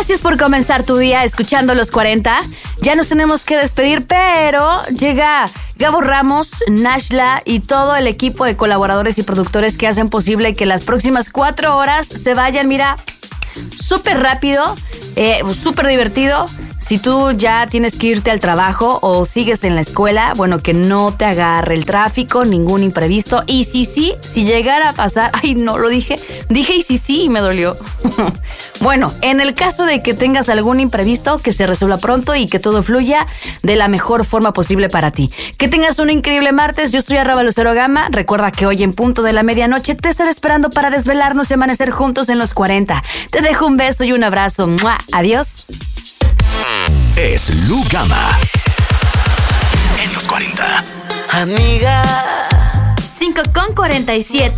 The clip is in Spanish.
Gracias por comenzar tu día escuchando Los 40. Ya nos tenemos que despedir, pero llega Gabo Ramos, Nashla y todo el equipo de colaboradores y productores que hacen posible que las próximas 4 horas se vayan, mira, súper rápido, súper divertido. Si tú ya tienes que irte al trabajo o sigues en la escuela, bueno, que no te agarre el tráfico, ningún imprevisto. Y si llegara a pasar, ay, no, lo dije y sí, y me dolió. Bueno, en el caso de que tengas algún imprevisto, que se resuelva pronto y que todo fluya de la mejor forma posible para ti. Que tengas un increíble martes. Yo soy @LuceroGama. Recuerda que hoy en punto de la medianoche te estaré esperando para desvelarnos y amanecer juntos en Los 40. Te dejo un beso y un abrazo. ¡Mua! Adiós. Es Lu Gama en Los 40. Amiga. 5:47.